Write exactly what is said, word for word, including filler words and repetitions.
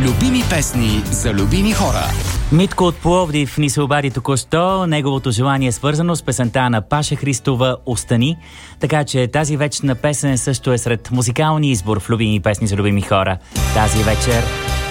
Любими песни за любими хора. Митко от Пловдив ни се обади току-що. Неговото желание е свързано с песента на Паша Христова «Остани». Така че тази вечна песен също е сред музикалния избор в любими песни за любими хора. Тази вечер